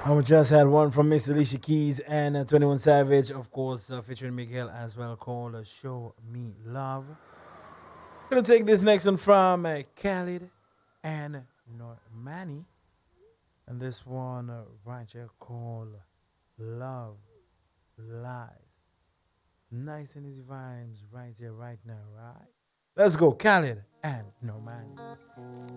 I just had one from Miss Alicia Keys and 21 Savage, of course, featuring Miguel as well, called Show Me Love. Gonna take this next one from Khalid and Normani. And this one right here called Love Lies. Nice and easy vibes right here, right now, right? Let's go, Khalid and Normani.